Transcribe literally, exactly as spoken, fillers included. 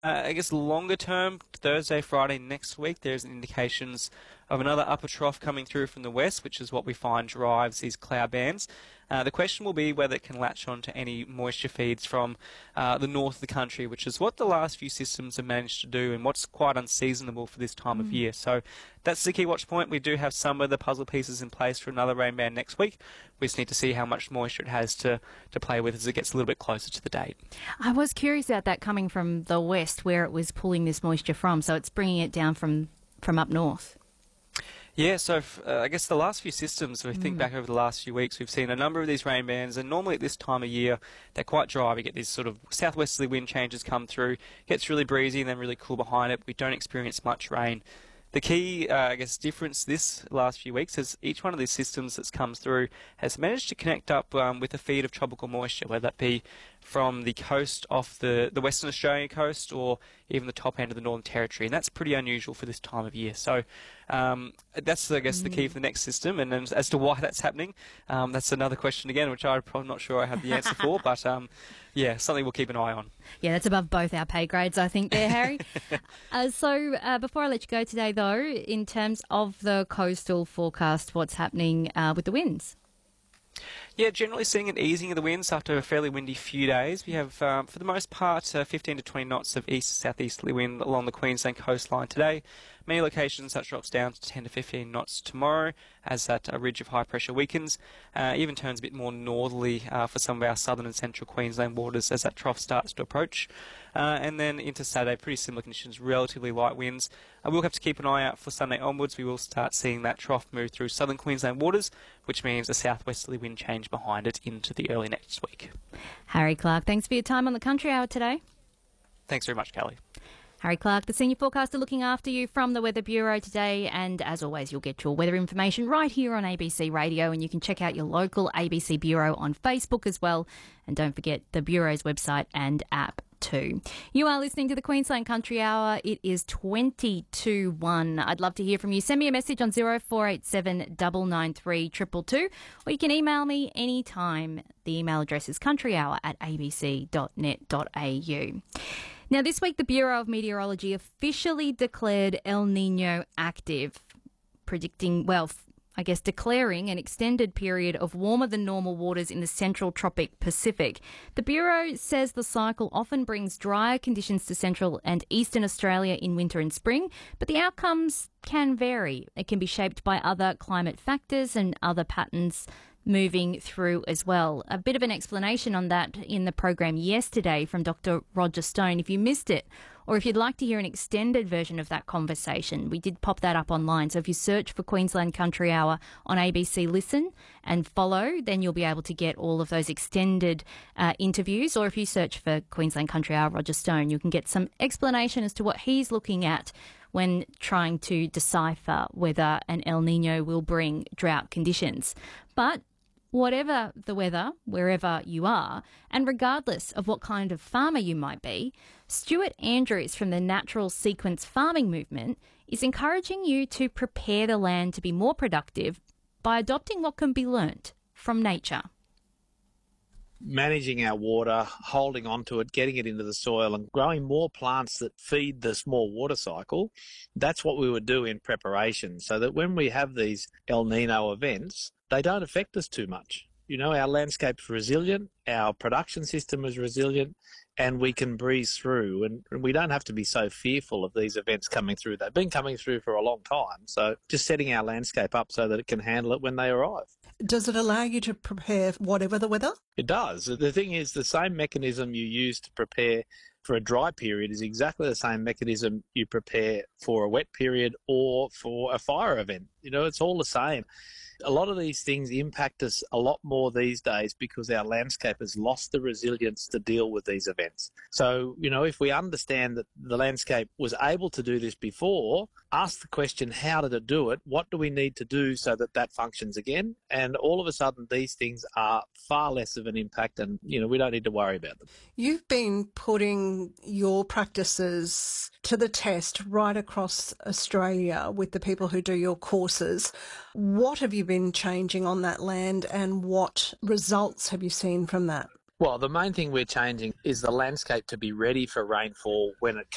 Uh, I guess longer term, Thursday, Friday next week, there's indications of another upper trough coming through from the west, which is what we find drives these cloud bands. Uh, the question will be whether it can latch on to any moisture feeds from uh, the north of the country, which is what the last few systems have managed to do and what's quite unseasonable for this time mm. of year. So that's the key watch point. We do have some of the puzzle pieces in place for another rain band next week. We just need to see how much moisture it has to, to play with as it gets a little bit closer to the date. I was curious about that coming from the west, where it was pulling this moisture from, so it's bringing it down from, from up north. Yeah, so f- uh, I guess the last few systems, if we think mm. back over the last few weeks, we've seen a number of these rain bands, and normally at this time of year, they're quite dry. We get these sort of southwesterly wind changes come through, gets really breezy and then really cool behind it. We don't experience much rain. The key, uh, I guess, difference this last few weeks is each one of these systems that's comes through has managed to connect up um, with a feed of tropical moisture, whether that be from the coast off the, the Western Australian coast or even the top end of the Northern Territory, and that's pretty unusual for this time of year. So um, that's, I guess, mm. the key for the next system, and, and as to why that's happening, um, that's another question again, which I'm probably not sure I have the answer for, but um, yeah, something we'll keep an eye on. Yeah, that's above both our pay grades, I think, there, Harry. uh, so uh, before I let you go today, though, in terms of the coastal forecast, what's happening uh, with the winds? Yeah, generally seeing an easing of the winds after a fairly windy few days. We have, um, for the most part, uh, fifteen to twenty knots of east-southeasterly wind along the Queensland coastline today. Many locations that drops down to ten to fifteen knots tomorrow as that uh, ridge of high pressure weakens. Uh, even turns a bit more northerly uh, for some of our southern and central Queensland waters as that trough starts to approach. Uh, and then into Saturday, pretty similar conditions, relatively light winds. I will have to keep an eye out for Sunday onwards. We will start seeing that trough move through southern Queensland waters, which means a southwesterly wind change behind it into the early next week. Harry Clark, thanks for your time on the Country Hour today. Thanks very much, Kelly. Harry Clark, the senior forecaster, looking after you from the Weather Bureau today. And as always, you'll get your weather information right here on A B C Radio, and you can check out your local A B C Bureau on Facebook as well. And don't forget the Bureau's website and app too. You are listening to the Queensland Country Hour. It is twenty to one. I'd love to hear from you. Send me a message on zero four eight seven nine nine three two two two, or you can email me anytime. The email address is countryhour at a b c dot net dot a u. Now, this week, the Bureau of Meteorology officially declared El Niño active, predicting, well, I guess declaring an extended period of warmer than normal waters in the central tropic Pacific. The Bureau says the cycle often brings drier conditions to central and eastern Australia in winter and spring, but the outcomes can vary. It can be shaped by other climate factors and other patterns moving through as well. A bit of an explanation on that in the program yesterday from Doctor Roger Stone. If you missed it, or if you'd like to hear an extended version of that conversation, we did pop that up online. So if you search for Queensland Country Hour on A B C Listen and follow, then you'll be able to get all of those extended uh, interviews. Or if you search for Queensland Country Hour Roger Stone, you can get some explanation as to what he's looking at when trying to decipher whether an El Niño will bring drought conditions. But whatever the weather, wherever you are, and regardless of what kind of farmer you might be, Stuart Andrews from the Natural Sequence Farming Movement is encouraging you to prepare the land to be more productive by adopting what can be learnt from nature. Managing our water, holding on to it, getting it into the soil and growing more plants that feed the small water cycle, that's what we would do in preparation so that when we have these El Nino events, they don't affect us too much. You know, our landscape's resilient, our production system is resilient, and we can breeze through. And, and we don't have to be so fearful of these events coming through. They've been coming through for a long time. So just setting our landscape up so that it can handle it when they arrive. Does it allow you to prepare whatever the weather? It does. The thing is, the same mechanism you use to prepare for a dry period is exactly the same mechanism you prepare for a wet period or for a fire event. You know, it's all the same. A lot of these things impact us a lot more these days because our landscape has lost the resilience to deal with these events. So, you know, if we understand that the landscape was able to do this before, ask the question, how did it do it? What do we need to do so that that functions again? And all of a sudden, these things are far less of an impact and, you know, we don't need to worry about them. You've been putting your practices to the test right across Australia with the people who do your courses. What have you been changing on that land and what results have you seen from that? Well, the main thing we're changing is the landscape to be ready for rainfall when it